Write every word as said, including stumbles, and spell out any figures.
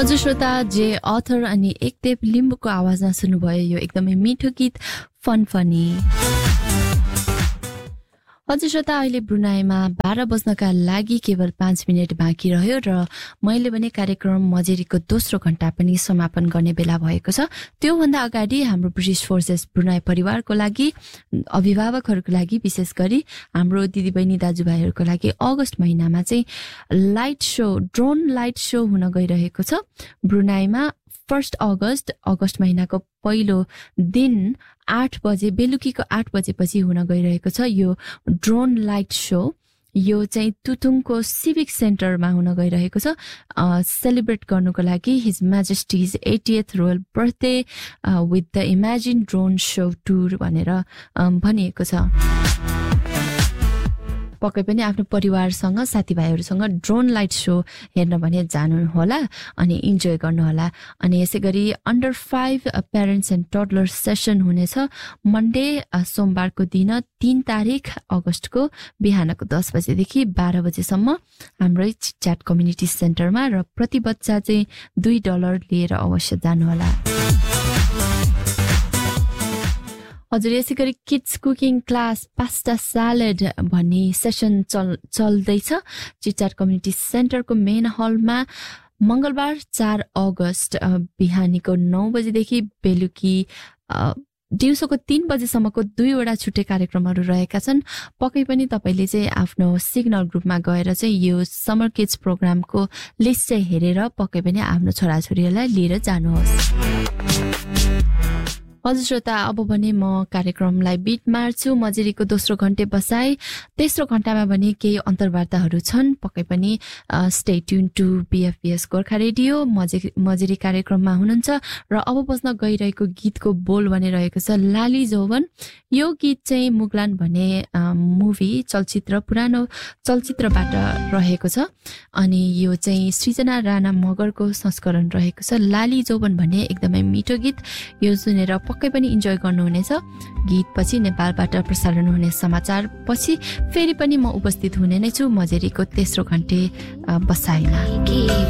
हजुर श्रोता, जे अथर अनि एकदेव लिम्बुको आवाजमा सुन्नुभयो यो एकदमै मिठो गीत फन फनी। हजुर श्रोता, अहिले ब्रुनाईमा बाह्र बज्नका लागि केवल पाँच मिनट बाँकी रह्यो र मैले भने कार्यक्रम मजेरीको दोस्रो घण्टा पनि समापन गर्ने बेला भएको छ। त्योभन्दा अगाडि हाम्रो ब्रिटिश फोर्सेस ब्रुनाई परिवारको लागि, अभिभावकहरूको लागि, विशेष गरी हाम्रो दिदीबहिनी दाजुभाइहरूको लागि अगस्त महिनामा चाहिँ light so, drone light so हुन गइरहेको छ ब्रुनाईमा। फर्स्ट अगस्त अगस्त महिनाको पहिलो दिन आठ बजे, बेलुकीको आठ बजेपछि हुन गइरहेको छ यो ड्रोन लाइट सो। यो चाहिँ तुतुङको सिभिक सेन्टरमा हुन गइरहेको छ। सेलिब्रेट गर्नुको लागि हिज म्याजेस्टिज एटिएथ royal birthday with the imagine drone so tour भनेर भनिएको छ। पक्कै पनि आफ्नो परिवारसँग, साथीभाइहरूसँग ड्रोन लाइट सो हेर्न भने जानुहोला अनि इन्जोय गर्नुहोला। अनि यसै गरी under five parents and toddler session हुनेछ मन्डे, सोमबारको दिन तीन तारिक अगस्तको बिहानको दस बजेदेखि बाह्र बजेसम्म हाम्रै चिटच्याट कम्युनिटी सेन्टरमा, र प्रति बच्चा चाहिँ दुई डलर लिएर अवश्य जानुहोला। हजुर, यसै गरी kids cooking class pasta salad भन्ने सेसन चल चल्दैछ चिटच्याट कम्युनिटी सेन्टरको मेन हलमा मङ्गलबार चार अगस्त बिहानीको नौ बजेदेखि बेलुकी दिउँसोको तीन बजेसम्मको दुईवटा छुट्टै कार्यक्रमहरू रहेका छन्। पक्कै पनि तपाईँले चाहिँ आफ्नो सिग्नल ग्रुपमा गएर चाहिँ यो समर किड्स प्रोग्रामको लिस्ट चाहिँ हेरेर पक्कै पनि आफ्नो छोराछोरीहरूलाई लिएर जानुहोस्। हजुर श्रोता, अब भने म कार्यक्रमलाई बिट मार्छु। मजेरीको दोस्रो घण्टे बसाई, तेस्रो घण्टामा भने केही अन्तर्वार्ताहरू छन्। पक्कै पनि stay tune to बिएफपिएस Gorkha radio. मजेरी मजेरी कार्यक्रममा हुनुहुन्छ र अब बज्न गइरहेको गीतको बोल भने रहेको छ लाली जौवन। यो गीत चाहिँ मुगलान भन्ने मुभी, चलचित्र, पुरानो चलचित्रबाट रहेको छ अनि यो चाहिँ सृजना राणा मगरको संस्करण रहेको छ। लाली जौवन भन्ने एकदमै मिठो गीत, यो सुनेर पक्कै पनि इन्जोय गर्नुहुनेछ। गीत पछि नेपालबाट प्रसारण हुने समाचार पछि फेरि पनि म उपस्थित हुने नै छु मजेरीको तेस्रो घण्टे बसाइमा।